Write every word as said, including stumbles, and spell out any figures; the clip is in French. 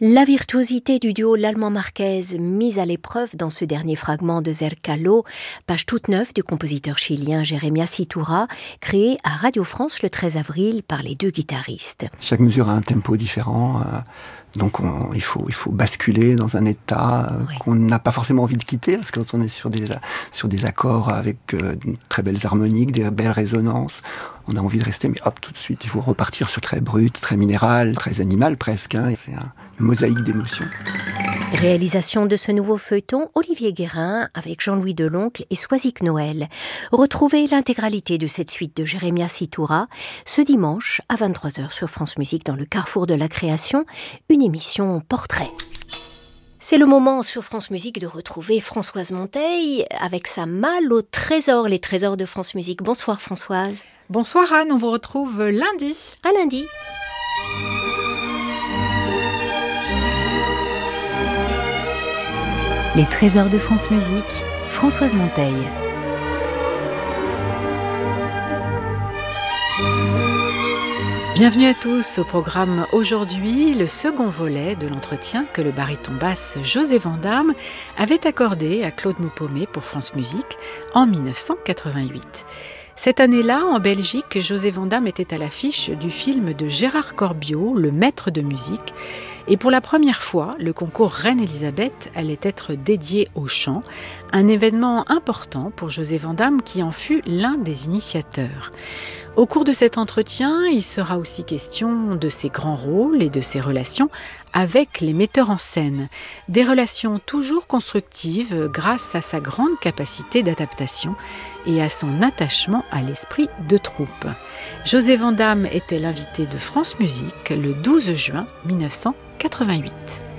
La virtuosité du duo Lallemand-Marquez mise à l'épreuve dans ce dernier fragment de Zerkallo, page toute neuve du compositeur chilien Jeremias Iturra, créé à Radio France le treize avril par les deux guitaristes. Chaque mesure a un tempo différent, euh, donc on, il, faut, il faut basculer dans un état euh, oui. qu'on n'a pas forcément envie de quitter, parce que quand on est sur des, sur des accords avec euh, de très belles harmoniques, des belles résonances, on a envie de rester, mais hop, tout de suite, il faut repartir sur très brut, très minéral, très animal presque, hein, c'est un, une mosaïque d'émotions. Réalisation de ce nouveau feuilleton, Olivier Guérin avec Jean-Louis Deloncle et Soisic Noël. Retrouvez l'intégralité de cette suite de Jeremias Iturra ce dimanche à vingt-trois heures sur France Musique dans le Carrefour de la Création, une émission portrait. C'est le moment sur France Musique de retrouver Françoise Monteil avec sa malle au trésor, les trésors de France Musique. Bonsoir Françoise. Bonsoir Anne, on vous retrouve lundi. À lundi. Les trésors de France Musique, Françoise Monteil. Bienvenue à tous au programme aujourd'hui, le second volet de l'entretien que le baryton basse José Vandamme avait accordé à Claude Moupomé pour France Musique en dix-neuf cent quatre-vingt-huit. Cette année-là, en Belgique, José Vandamme était à l'affiche du film de Gérard Corbiot, Le Maître de musique. Et pour la première fois, le concours Reine-Élisabeth allait être dédié au chant, un événement important pour José Vandamme qui en fut l'un des initiateurs. Au cours de cet entretien, il sera aussi question de ses grands rôles et de ses relations avec les metteurs en scène. Des relations toujours constructives grâce à sa grande capacité d'adaptation et à son attachement à l'esprit de troupe. José Vandamme était l'invité de France Musique le douze juin dix-neuf cent quatre-vingt-huit.